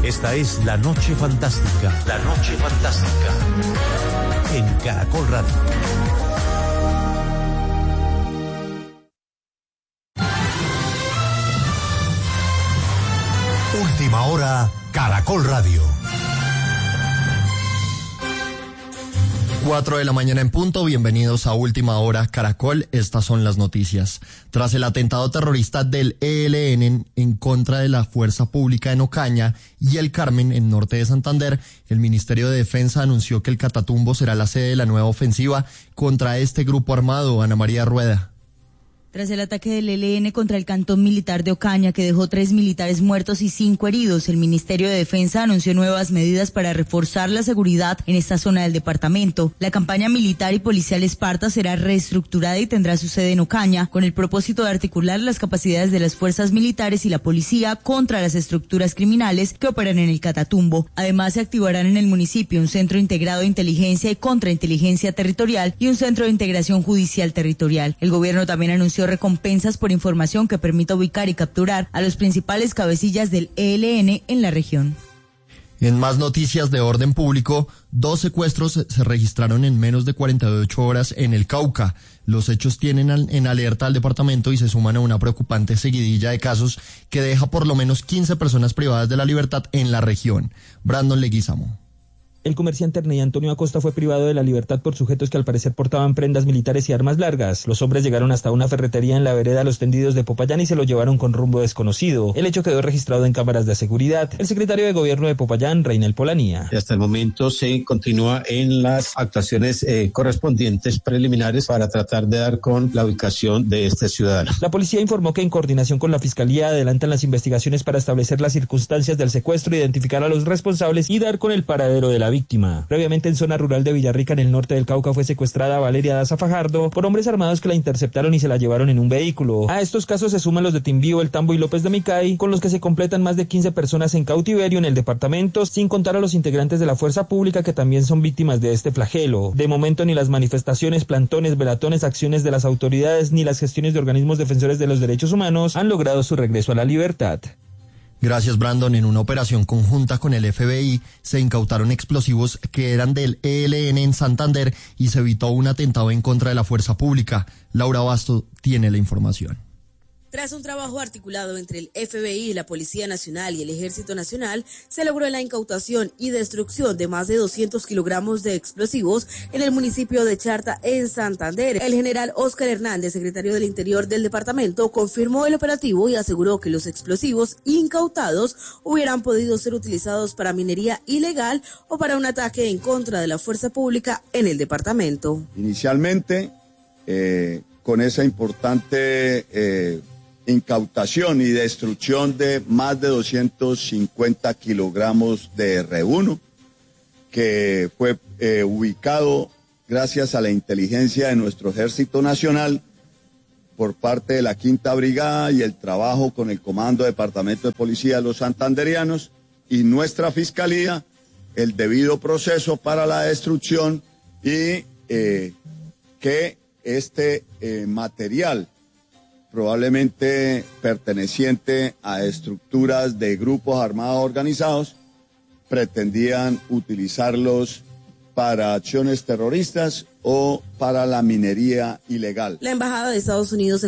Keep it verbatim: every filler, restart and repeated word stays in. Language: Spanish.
Esta es La Noche Fantástica. La Noche Fantástica. En Caracol Radio. Última hora, Caracol Radio. Cuatro de la mañana en punto, bienvenidos a Última Hora Caracol, estas son las noticias. Tras el atentado terrorista del E L N en contra de la fuerza pública en Ocaña y el Carmen, en norte de Santander, el Ministerio de Defensa anunció que el Catatumbo será la sede de la nueva ofensiva contra este grupo armado. Ana María Rueda. Tras el ataque del E L N contra el cantón militar de Ocaña, que dejó tres militares muertos y cinco heridos, el Ministerio de Defensa anunció nuevas medidas para reforzar la seguridad en esta zona del departamento. La campaña militar y policial Esparta será reestructurada y tendrá su sede en Ocaña, con el propósito de articular las capacidades de las fuerzas militares y la policía contra las estructuras criminales que operan en el Catatumbo. Además, se activarán en el municipio un centro integrado de inteligencia y contrainteligencia territorial y un centro de integración judicial territorial. El gobierno también anunció recompensas por información que permita ubicar y capturar a los principales cabecillas del E L N en la región. En más noticias de orden público, dos secuestros se registraron en menos de cuarenta y ocho horas en el Cauca. Los hechos tienen en alerta al departamento y se suman a una preocupante seguidilla de casos que deja por lo menos quince personas privadas de la libertad en la región. Brandon Leguizamo. El comerciante Ernei Antonio Acosta fue privado de la libertad por sujetos que al parecer portaban prendas militares y armas largas. Los hombres llegaron hasta una ferretería en la vereda Los Tendidos de Popayán y se lo llevaron con rumbo desconocido. El hecho quedó registrado en cámaras de seguridad. El secretario de Gobierno de Popayán, Reinel Polanía. Hasta el momento se continúa en las actuaciones eh, correspondientes preliminares para tratar de dar con la ubicación de este ciudadano. La policía informó que en coordinación con la Fiscalía adelantan las investigaciones para establecer las circunstancias del secuestro, identificar a los responsables y dar con el paradero de la víctima. Previamente en zona rural de Villarrica, en el norte del Cauca, fue secuestrada Valeria Daza Fajardo por hombres armados que la interceptaron y se la llevaron en un vehículo. A estos casos se suman los de Timbío, El Tambo y López de Micay, con los que se completan más de quince personas en cautiverio en el departamento, sin contar a los integrantes de la fuerza pública que también son víctimas de este flagelo. De momento ni las manifestaciones, plantones, velatones, acciones de las autoridades ni las gestiones de organismos defensores de los derechos humanos han logrado su regreso a la libertad. Gracias, Brandon. En una operación conjunta con el F B I se incautaron explosivos que eran del E L N en Santander y se evitó un atentado en contra de la fuerza pública. Laura Basto tiene la información. Tras un trabajo articulado entre el F B I, la Policía Nacional y el Ejército Nacional, se logró la incautación y destrucción de más de doscientos kilogramos de explosivos en el municipio de Charta, en Santander. El general Óscar Hernández, secretario del Interior del departamento, confirmó el operativo y aseguró que los explosivos incautados hubieran podido ser utilizados para minería ilegal o para un ataque en contra de la fuerza pública en el departamento. Inicialmente, eh, con esa importante eh, incautación y destrucción de más de doscientos cincuenta kilogramos de R uno, que fue eh, ubicado gracias a la inteligencia de nuestro Ejército Nacional por parte de la Quinta Brigada y el trabajo con el Comando Departamento de Policía de los Santanderianos y nuestra Fiscalía, el debido proceso para la destrucción y eh, que este eh, material probablemente perteneciente a estructuras de grupos armados organizados, pretendían utilizarlos para acciones terroristas o para la minería ilegal. La Embajada de Estados Unidos